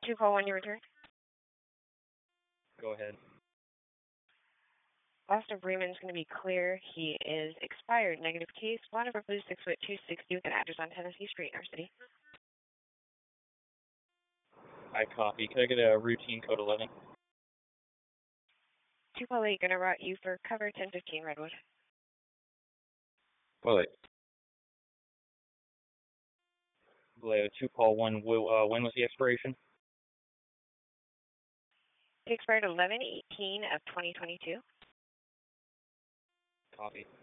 2 call 1, your return. Go ahead. Boston Bremen's going to be clear. He is expired. Negative case. Wanted for Blue 6'2", 260 with an address on Tennessee Street in our city. I copy. Can I get a routine code 11? 2 call 8, going to route you for cover 1015 Redwood. Wait. Vallejo, 2 call 1. When was the expiration? It expired 11/18 of 2022. Copy.